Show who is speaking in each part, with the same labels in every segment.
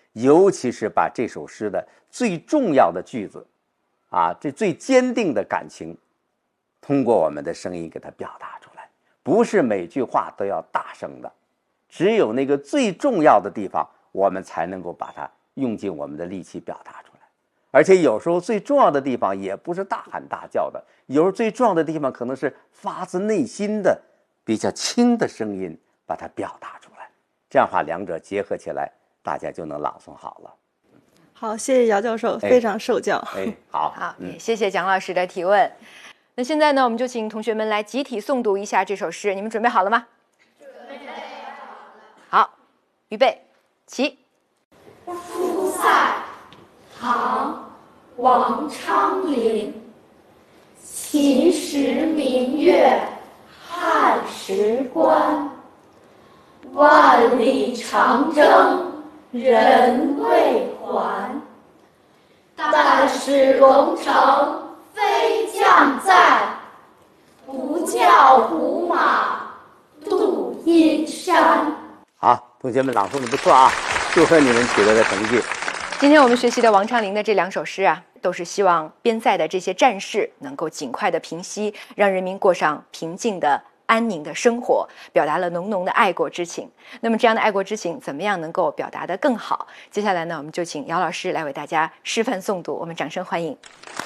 Speaker 1: 尤其是把这首诗的最重要的句子这最坚定的感情通过我们的声音给它表达出来。不是每句话都要大声的，只有那个最重要的地方我们才能够把它用尽我们的力气表达出来。而且有时候最重要的地方也不是大喊大叫的，有时候最重要的地方可能是发自内心的比较轻的声音把它表达出来，这样的话两者结合起来，大家就能朗诵好了。
Speaker 2: 好，谢谢姚教授，非常受教。
Speaker 3: 好，也谢谢蒋老师的提问。那现在呢，我们就请同学们来集体诵读一下这首诗，你们准备好了吗？
Speaker 4: 准备好了。
Speaker 3: 好，预备，起。
Speaker 4: 出塞，唐，王昌龄。秦时明月汉时关，万里长征人未还。但使龙城飞将在，不教胡马度阴山。
Speaker 1: 好，同学们朗诵的不错啊，祝贺你们取得的成绩。
Speaker 3: 今天我们学习的王昌龄的这2首诗都是希望边塞的这些战事能够尽快的平息，让人民过上平静的安宁的生活，表达了浓浓的爱国之情。那么这样的爱国之情怎么样能够表达得更好？接下来呢，我们就请姚老师来为大家示范诵读，我们掌声欢迎。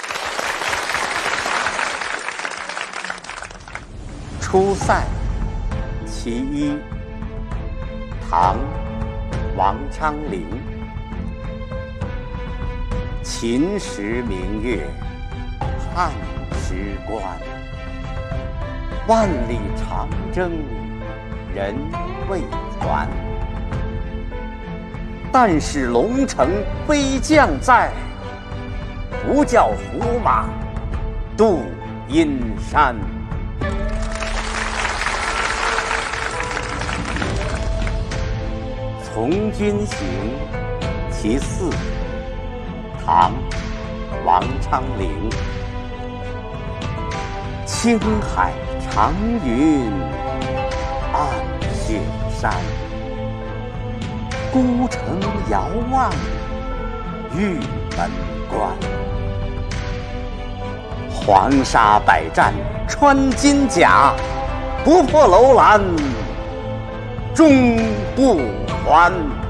Speaker 1: 出塞，其一，唐，王昌龄。秦时明月汉时关，万里长征人未还。但使龙城飞将在，不教胡马度阴山。从军行，其四，唐，王昌龄。青海长云暗雪山，孤城遥望玉门关。黄沙百战穿金甲，不破楼兰终不还。